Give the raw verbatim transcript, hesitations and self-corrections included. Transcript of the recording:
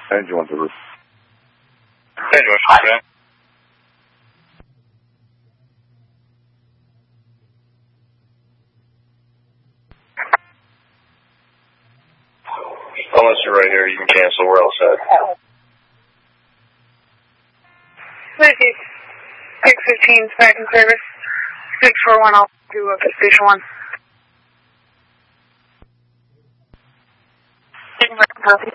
Engine one to roof. Engine one to roof. Unless you're right here, you can cancel. We're all set. six fifteen, back in service. six four one, I'll do up to station one. Copy.